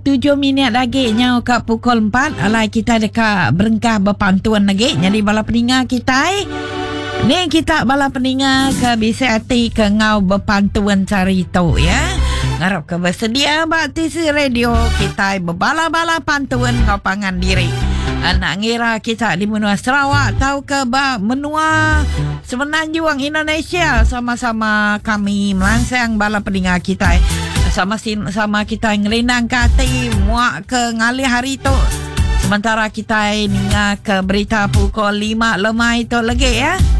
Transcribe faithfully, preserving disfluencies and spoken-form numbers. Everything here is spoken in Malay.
tujuh minit lagi nyau ke pukul empat. Alai kita dekat berengkah berpantun lagi. Jadi bala peninga kita eh. Ni kita bala peninga ke bisa hati ke ngau berpantun carito ya. Ngarap ke bersedia bakti si radio kita berbala-bala pantun kau pangan diri. Anak ngira kita di menua Sarawak tahu ke ba menua semenanjung Indonesia sama-sama kami melansang bala peninga kita eh. Sama sama kita ngelinang ke hati muak ke ngalih hari tu. Sementara kita ninga ke berita pukul lima lemah itu lagi ya.